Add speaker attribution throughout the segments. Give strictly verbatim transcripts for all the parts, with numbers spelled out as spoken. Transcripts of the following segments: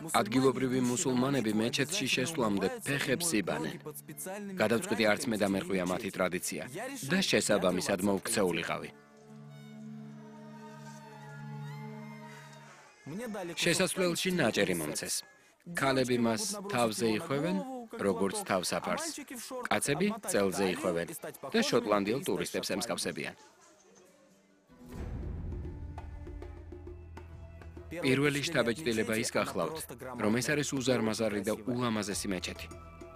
Speaker 1: ადგილობრივი მუსულმანები მეჩეთში შესვლამდე ფეხებს იბანენ. გადავწყვიტე არც მე დამერყვია მათი ტრადიცია და შესაბამისად მოვქცეულიყავი. შესასვლელში ნაჭერი მომცეს. ქალები მას თავზე იხვევენ, როგორც თავსაფარს. კაცები წელზე იხვევენ და შოტლანდიელ ტურისტებს ემსგავსებიან. პირველი შთაბეჭდილება ის გახლავთ, რომ ეს არის უზარმაზარი და ულამაზესი მეჩეთი.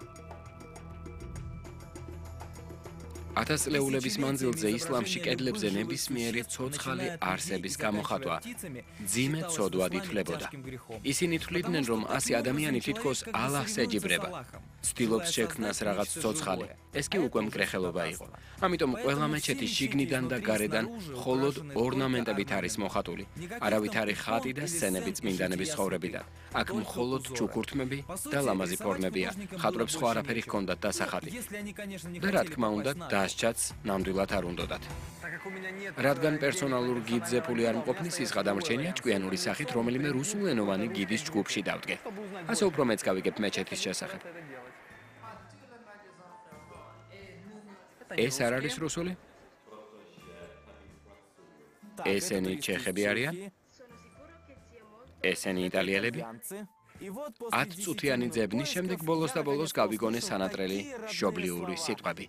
Speaker 1: ათასწლეულების მანძილზე ისლამში კედლებზე ნებისმიერი ცოცხალი არსების გამოხატვა ძიმე ცოდვად ითვლებოდა. ისინი თვლიდნენ, რომ ასი ადამიანი თითქოს ალაჰს ეჯიბრება. ცდილობს შექმნას რაღაც ცოცხალი. ეს კი უკვე მკრეხელობა იყო. ამიტომ ყველა მეჩეთი შიგნიდან და გარედან მხოლოდ ორნამენტებით არის მოხატული. არავითარი ხატი და სცენები წმინდანების ცხოვრებიდან. აქ მხოლოდ ჩუქურთმები და ლამაზი ფორმებია. ხატრებს ხო არაფერი ჰქონდათ დასახატი. და რა თქმა უნდა, დასჯაც ნამდვილად არ უნდოდათ. რადგან პერსონალურ გიდზე ფული არ მყოფნის, ის გადამრჩენია ჭკვიანური სახით რომელიმე რუსულენოვანი გიდის ჯგუფში დავდგე. ასე უფრო მეც გავიგებ მეჩეთის შესახებ. ეს არ არის რუსული? ესენი ჩეხები არიან? ესენი იტალიელები? ათ წუთიანი ძებნის შემდეგ ბოლოს და ბოლოს გავიგონე სანატრელი მშობლიური სიტყვები.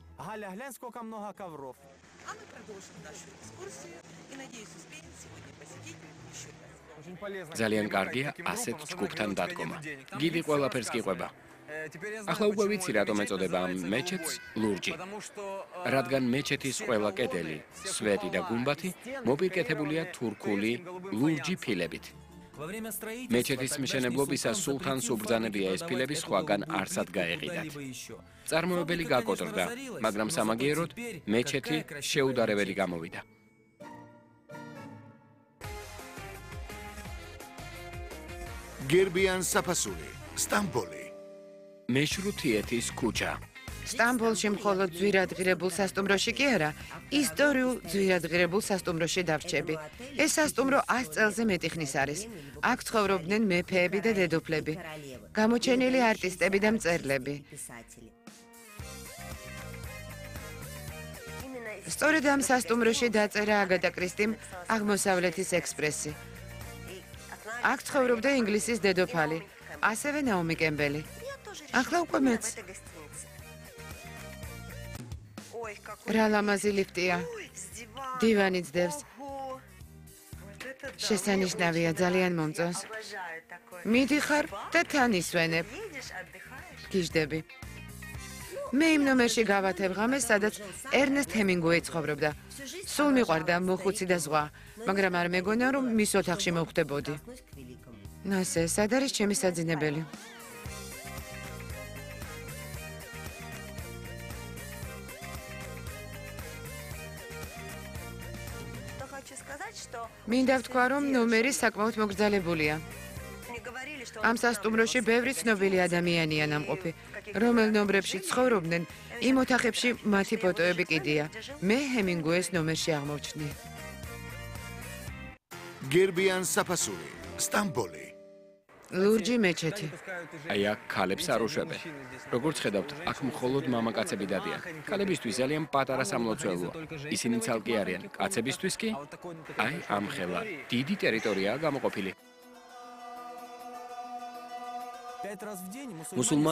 Speaker 1: ძალიან კარგია ასეთ ჯგუფთან დადგომა. გიდი ყველაფერს გიყვება. ახლა უკვე ვიცი რატომ ეწოდება ამ მეჩეთს ლურჯი. რადგან მეჩეთის ყველა კედელი, სვეტი და გუმბათი მოპირკეთებულია თურქული ლურჯი ფილებით. მეჩეთის მშენებლობისას სულთანს უბრძანებია ეს ფილები სხვაგან არსად გაეყიდათ. წარმოებელი გაკოტრდა, მაგრამ სამაგიეროდ მეჩეთი შეუდარებელი გამოვიდა.
Speaker 2: გერბიან საფასური, სტამბოლი.
Speaker 1: მეშრუთიეთის ქუჩა.
Speaker 3: სტამბოლში მხოლოდ ძვირადღირებულ სასტუმროში კი არა, ისტორიულ ძვირადღირებულ სასტუმროში დავრჩები. ეს სასტუმრო ას წელზე მეტი ხნის არის. აქ ცხოვრობდნენ მეფეები და დედოფლები, გამოჩენილი არტისტები და მწერლები. სწორედ ამ სასტუმროში დაწერა აგატა კრისტიმ აღმოსავლეთის ექსპრესი. აქ ცხოვრობდა ინგლისის დედოფალი, ასევე ნაომი კემბელი. ახლა უკვე მეც. რა ლამაზი ლიფტია. დივანი ძდევს. შესანიშნავია, ძალიან მომწონს. მიდიხარ და თან ისვენებ. გიждები. მე იმ ნომერში გავათებ ღამეს, სადაც ერნესტ ჰემინგუეი ცხოვრობდა. სულ მიყვარდა მოხუცი და ზღვა, მაგრამ არ მეგონა, რომ მის ოთახში მოვხვდებოდი. ნასე, სად არის ჩემი საძინებელი? მინდა ვთქვა, რომ ნომერი საკმაოდ მოგრძალებულია. ამ სასტუმროში ბევრი ცნობილი ადამიანია ნამყოფი, რომელ ნომრებში ცხოვრობდნენ, იმ ოთახებში მათი ფოტოები კიდია. მე ჰემინგუეს ნომერში აღმოჩნდი.
Speaker 2: გერბიან საფასური, სტამბოლი.
Speaker 3: ლურჯი მეჩეთი.
Speaker 1: აი აქ ქალებს არ უშვებენ. როგორც ხედავთ, აქ მხოლოდ მამაკაცები დადიან. ქალებისთვის ძალიან პატარა სამლოცველოა. ისინი ცალკე არიან. კაცებისთვის კი? აი ამ ხელა დიდი ტერიტორიაა გამოყოფილი.